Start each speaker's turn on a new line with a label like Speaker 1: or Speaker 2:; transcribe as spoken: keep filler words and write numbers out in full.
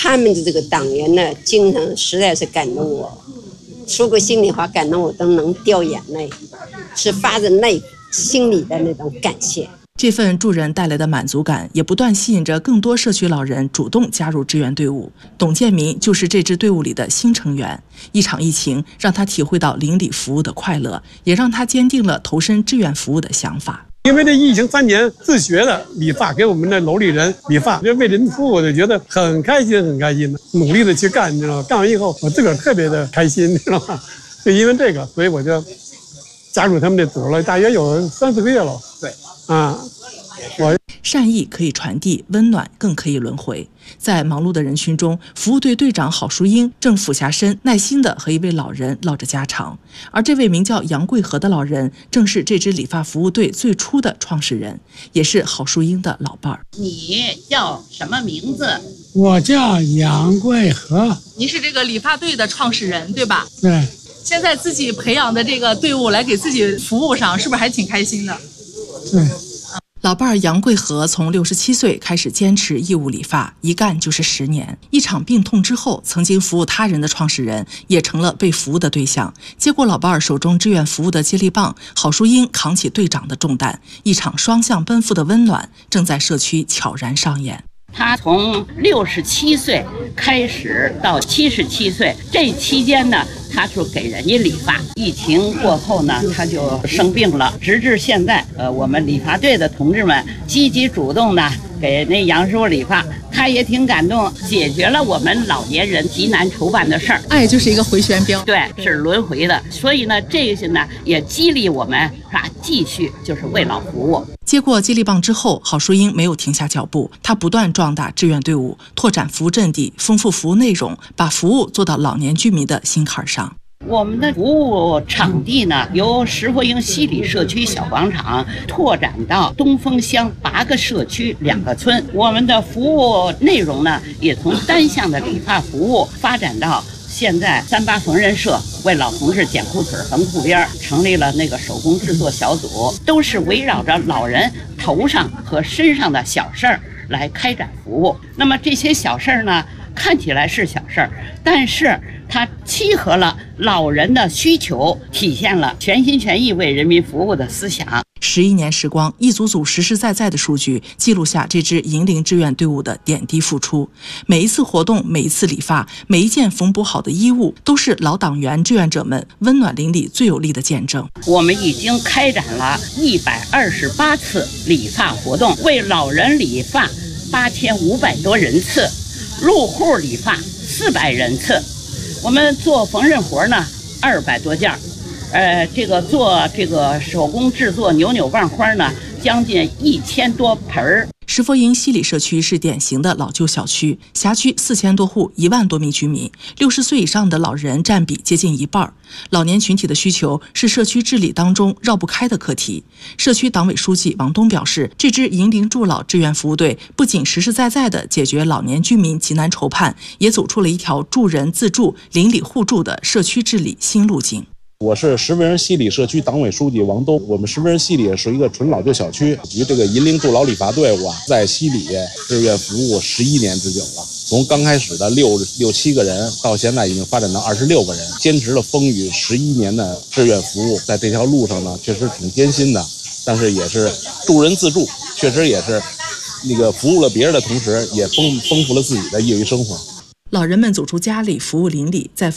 Speaker 1: 他们的这个党员的精神实在是感动我，说个心里话，感动我都能掉眼泪，是发自内心里的那种感谢。
Speaker 2: 这份助人带来的满足感，也不断吸引着更多社区老人主动加入志愿队伍。董建民就是这支队伍里的新成员。一场疫情让他体会到邻里服务的快乐，也让他坚定了投身志愿服务的想法。
Speaker 3: 因为这疫情三年自学的理发，给我们的楼里人理发，这为人服务，我就觉得很开心，很开心的，努力的去干，你知道吗？干完以后，我自个儿特别的开心，你知道吗？就因为这个，所以我就加入他们的组了，大约有三四个月了。对，啊，我
Speaker 2: 善意可以传递，温暖更可以轮回。在忙碌的人群中，服务队队长郝淑英正俯下身，耐心地和一位老人唠着家常。而这位名叫杨桂和的老人，正是这支理发服务队最初的创始人，也是郝淑英的老伴儿。
Speaker 4: 你叫什么名字？
Speaker 5: 我叫杨桂和。
Speaker 6: 您是这个理发队的创始人，对吧？
Speaker 5: 对。
Speaker 6: 现在自己培养的这个队伍来给自己服务上，是不是还挺开心的？
Speaker 5: 对。
Speaker 2: 老伴儿杨桂和从六十七岁开始坚持义务理发，一干就是十年。一场病痛之后，曾经服务他人的创始人也成了被服务的对象。接过老伴儿手中志愿服务的接力棒，郝淑英扛起队长的重担，一场双向奔赴的温暖正在社区悄然上演。
Speaker 4: 他从六十七岁开始到七十七岁，这期间呢，他就给人家理发。疫情过后呢，他就生病了，直至现在，呃，我们理发队的同志们积极主动的给那杨师傅理发，他也挺感动，解决了我们老年人极难筹办的事儿。
Speaker 6: 爱就是一个回旋镖，
Speaker 4: 对，是轮回的。所以呢，这些呢也激励我们是吧，继续就是为老服务。
Speaker 2: 接过接力棒之后，郝淑英没有停下脚步，她不断壮大志愿队伍，拓展服务阵地，丰富服务内容，把服务做到老年居民的心坎上。
Speaker 4: 我们的服务场地呢，由石佛营西里社区小广场拓展到东风乡八个社区两个村。我们的服务内容呢，也从单向的理发服务发展到现在三八缝纫社为老同志剪裤腿、缝裤边，成立了那个手工制作小组，都是围绕着老人头上和身上的小事儿来开展服务。那么这些小事儿呢，看起来是小事儿，但是它契合了老人的需求，体现了全心全意为人民服务的思想。
Speaker 2: 十一年时光，一组组实实在在的数据记录下这支银铃志愿队伍的点滴付出。每一次活动，每一次理发，每一件缝补好的衣物，都是老党员志愿者们温暖邻里最有力的见证。
Speaker 4: 我们已经开展了一百二十八次理发活动，为老人理发八千五百多人次，入户理发四百人次。我们做缝纫活呢，二百多件。呃，这个做这个手工制作扭扭棒花呢，将近一千多盆儿。
Speaker 2: 石佛营西里社区是典型的老旧小区，辖区四千多户，一万多名居民，六十岁以上的老人占比接近一半。老年群体的需求是社区治理当中绕不开的课题。社区党委书记王东表示，这支银铃助老志愿服务队不仅实实在在地解决老年居民急难愁盼，也走出了一条助人自助、邻里互助的社区治理新路径。
Speaker 7: 我是石佛营西里社区党委书记王东。我们石佛营西里是一个纯老旧小区，与这个银铃助老理发队伍啊，在西里志愿服务十一年之久了。从刚开始的六六七个人，到现在已经发展到二十六个人，坚持了风雨十一年的志愿服务，在这条路上呢，确实挺艰辛的，但是也是助人自助，确实也是那个服务了别人的同时，也丰丰富了自己的业余生活。
Speaker 2: 老人们走出家里，服务邻里，在